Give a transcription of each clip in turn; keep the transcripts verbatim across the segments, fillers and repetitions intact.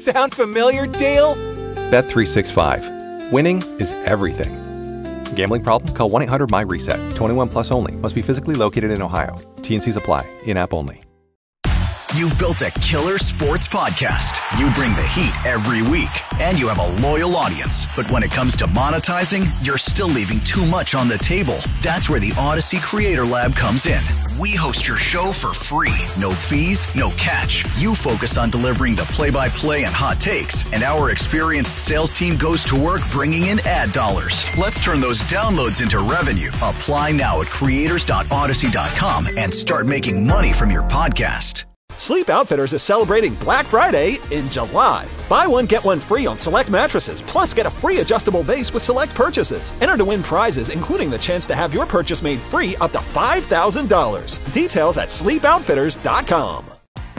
Sound familiar, Dale? Bet three sixty-five. Winning is everything. Gambling problem? Call one eight hundred my reset. twenty-one plus only. Must be physically located in Ohio. T and C's apply. In-app only. You've built a killer sports podcast. You bring the heat every week, and you have a loyal audience. But when it comes to monetizing, you're still leaving too much on the table. That's where the Odyssey Creator Lab comes in. We host your show for free. No fees, no catch. You focus on delivering the play-by-play and hot takes, and our experienced sales team goes to work bringing in ad dollars. Let's turn those downloads into revenue. Apply now at creators dot odyssey dot com and start making money from your podcast. Sleep Outfitters is celebrating Black Friday in July. Buy one, get one free on select mattresses, plus get a free adjustable base with select purchases. Enter to win prizes, including the chance to have your purchase made free up to five thousand dollars. Details at sleep outfitters dot com.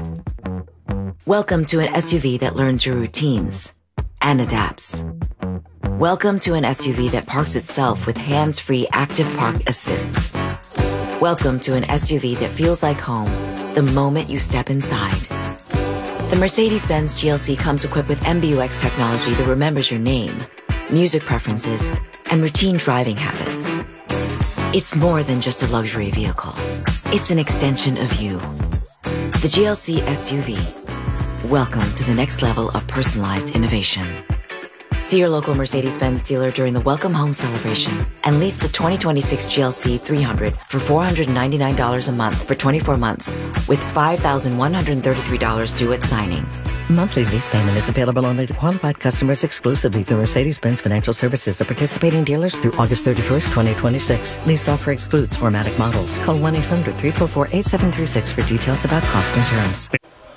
Welcome to an S U V that learns your routines and adapts. Welcome to an S U V that parks itself with hands-free Active Park Assist. Welcome to an S U V that feels like home the moment you step inside. The Mercedes-Benz G L C comes equipped with M B U X technology that remembers your name, music preferences, and routine driving habits. It's more than just a luxury vehicle. It's an extension of you. The G L C S U V. Welcome to the next level of personalized innovation. See your local Mercedes-Benz dealer during the Welcome Home celebration and lease the twenty twenty-six G L C three hundred for four hundred ninety-nine dollars a month for twenty-four months with five thousand one hundred thirty-three dollars due at signing. Monthly lease payment is available only to qualified customers exclusively through Mercedes-Benz Financial Services, the participating dealers through August thirty-first, twenty twenty-six. Lease offer excludes formatic models. Call one eight hundred three four four eight seven three six for details about cost and terms.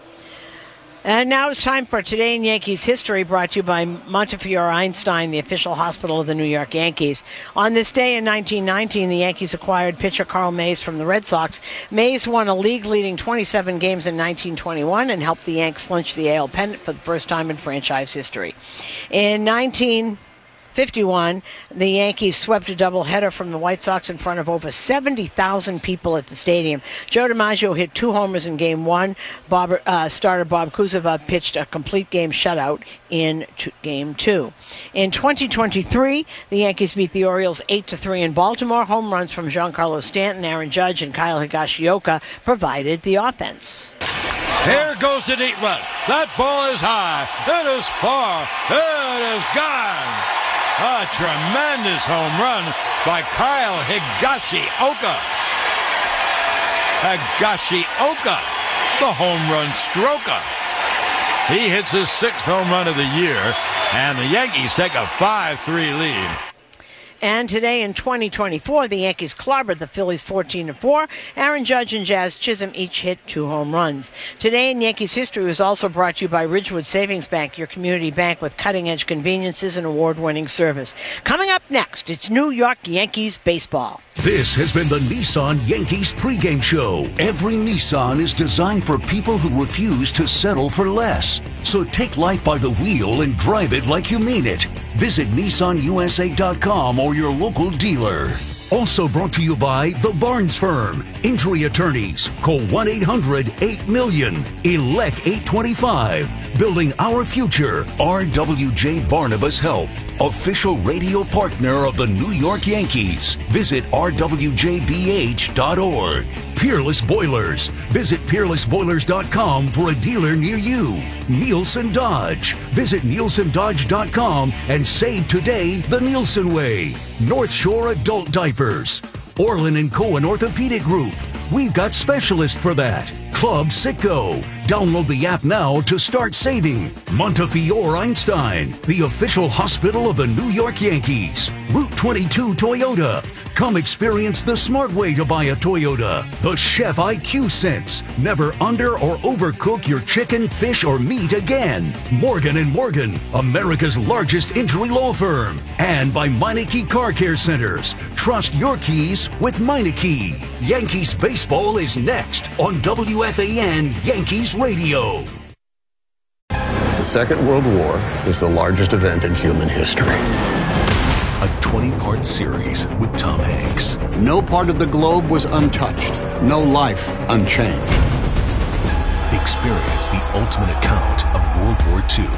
And now it's time for Today in Yankees History, brought to you by Montefiore Einstein, the official hospital of the New York Yankees. On this day in nineteen nineteen, the Yankees acquired pitcher Carl Mays from the Red Sox. Mays won a league-leading twenty-seven games in nineteen twenty-one and helped the Yanks clinch the A L pennant for the first time in franchise history. In nineteen fifty-one, the Yankees swept a doubleheader from the White Sox in front of over seventy thousand people at the stadium. Joe DiMaggio hit two homers in Game one. Bob, uh, starter Bob Kuzova pitched a complete game shutout in t- Game two. In twenty twenty-three, the Yankees beat the Orioles eight to three in Baltimore. Home runs from Giancarlo Stanton, Aaron Judge, and Kyle Higashioka provided the offense. Here goes the deep run. That ball is high. It is far. It is gone. A tremendous home run by Kyle Higashioka. Higashioka, the home run stroker. He hits his sixth home run of the year, and the Yankees take a five three lead. And today in twenty twenty-four, the Yankees clobbered the Phillies fourteen to four. Aaron Judge and Jazz Chisholm each hit two home runs. Today in Yankees history was also brought to you by Ridgewood Savings Bank, your community bank with cutting-edge conveniences and award-winning service. Coming up next, it's New York Yankees baseball. This has been the Nissan Yankees pregame show. Every Nissan is designed for people who refuse to settle for less. So take life by the wheel and drive it like you mean it. Visit Nissan U S A dot com or your local dealer. Also brought to you by The Barnes Firm. Injury attorneys. Call one eight hundred eight million. Elect eight twenty-five. Building our future. R W J Barnabas Health. Official radio partner of the New York Yankees. Visit R W J B H dot org. Peerless Boilers. Visit peerless boilers dot com for a dealer near you. Nielsen Dodge. Visit nielsen dodge dot com and save today the Nielsen way. North Shore Adult Diapers. Orlin and Cohen Orthopedic Group. We've got specialists for that. Club Sitco. Download the app now to start saving. Montefiore Einstein, the official hospital of the New York Yankees. Route twenty-two Toyota. Come experience the smart way to buy a Toyota. The Chef I Q Sense. Never under or overcook your chicken, fish, or meat again. Morgan and Morgan, America's largest injury law firm. And by Meineke Car Care Centers. Trust your keys with Meineke. Yankees baseball is next on W F A N Yankees Radio. The Second World War is the largest event in human history. A twenty-part series with Tom Hanks. No part of the globe was untouched. No life unchanged. Experience the ultimate account of World War Two.